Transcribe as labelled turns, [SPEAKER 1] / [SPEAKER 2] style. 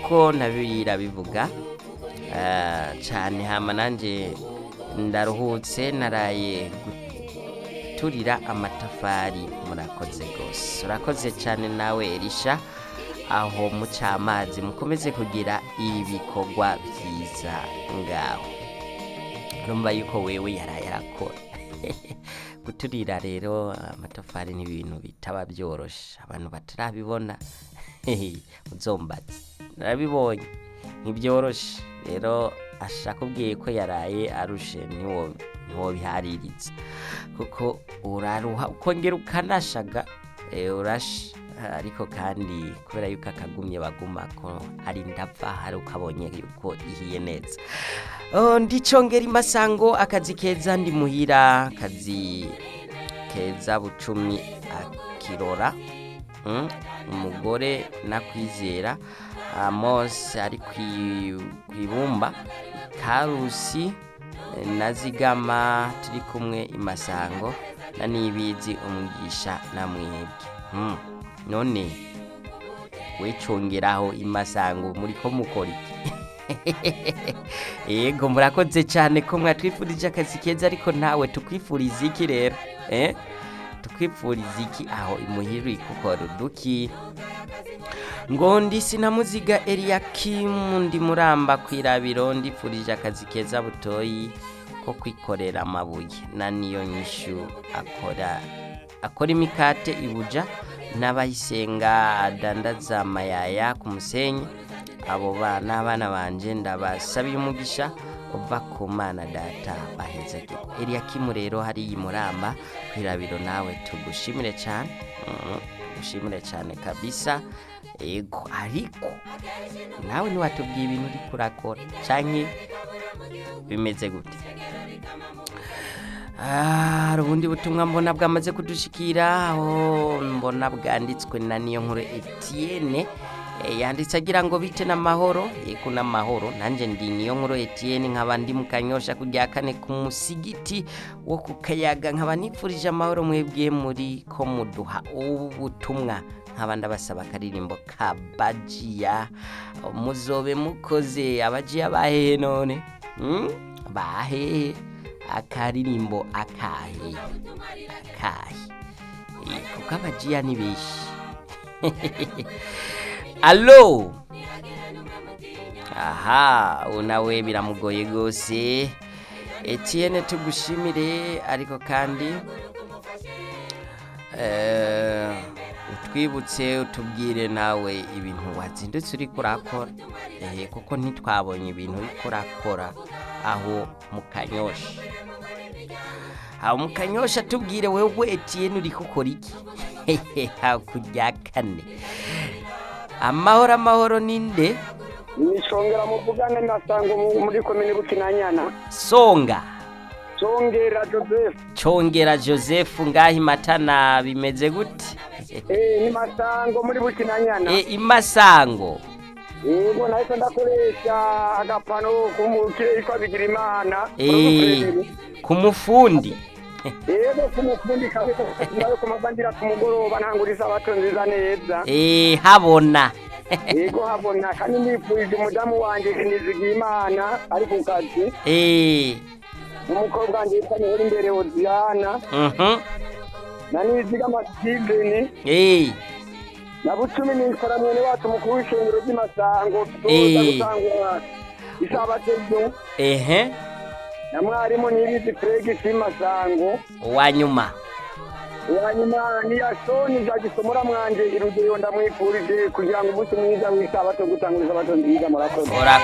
[SPEAKER 1] nkuko nabira bivuga cyane hama nanje ndaruhutse naraye guturira amatafari murakoze gose urakoze cyane nawe Elisha aho mucamazi mukomeze kugira ibikorwa byiza ngaho urumva yuko wewe yarakora guturira rero amatafari ni ibintu bitaba byoroshe abantu batarabibona uzombaze narabibonye ntibyoroshe rero ashaka ubwiye ko yaraye arushe niwo bihaririza kuko uraruha ukongera ukanashaga urashe ariko kandi kubera yuko akagumye baguma ko ari ndapfa hari ukabonye yuko ihiye neza ndicongera imasango akazi keza ndi muhira akazi keza bucumi akirora umugore nakwizera Amos ari kwibumba Karusi nazigama turi kumwe imasango na nibizi umugisha na mwebwe none wecongeraho imasango muri ko mukora iki yego murakoze cyane ko mwatwifurije akazi keza ariko nawe tukwifuriza iki rero tukwifuriza iki aho imuhiri kukora duki ngo ndi sinamuziga Eliakim ndi muramba kwirabiro ndifurije akazi keza butoyi ko kwikorera amabuye na niyo nyishu akora imikate ibuja n'abayisenga adandaza mayaya ku musenyi abo bana banje ndabasabiye umugisha uva ku Mana data bahezeke Eliakim rero hari muramba kwirabiro nawe tugushimire cyane gushimire cyane kabisa ego ariko nawe niwatubwiye ibintu uri kurakora canke bimeze gute ubundi butumwa mbona bwamaze kudushikira aho mbona bwanditswe na niyo nkuru Etienne yanditse agira ngo bite n'amahoro yego n'amahoro nanje ndi niyo nkuru Etienne nkaba ndi mu Kanyosha kujya kane ku musigiti wo kukayaga nkaba nifurije amahoro mwebwe muri ko muduha ubutumwa nkaba ndabasaba karirimbo kabajiya muzobe mukoze abajiya bahehe none bahehe akaririmbo akahe kuko abajiya ni beshi Allo aha unawe biramugoye gose Etienne tugushimire ariko kandi utwibutse utubwire nawe ibintu wazindutse uri kurakora kuko ntitwabonye ibintu uri kurakora aho mu Kanyosha mu Kanyosha tubwire wewe Etienne uri gukora iki kujya kane amahoro ninde
[SPEAKER 2] nishongera muvugane nasango muri komine Bukinanyana
[SPEAKER 1] Chongera Joseph ngahi Matana bimeze gute
[SPEAKER 2] ni masango muri Bukinanyana
[SPEAKER 1] imasango
[SPEAKER 2] yego nahise ndakoresha agapano kumukire kwa bigira Imana
[SPEAKER 1] ku mufundi
[SPEAKER 2] yego kumufundi kabisa nayo kumabandira kumugoroba ntanguriza abatonziza neza
[SPEAKER 1] habona
[SPEAKER 2] yego habona kandi nifurije umudamu wanje Nizigiye Imana ari ku kazi umukobwa wanje yitwa Niho imbere Odiana na Niziga Steven na bucumi nikora mwene wacu mukuru w'ishengero ry'Imasango tuzoza gutangura isabato na mwarimu Nibizi Fregis Imasango
[SPEAKER 1] wanyuma
[SPEAKER 2] ni yasoni jagisomora mwanje irugeyo ndamwifurije kugira ngo umunsi mwiza w'isabato gutangura isabato nziza murakoze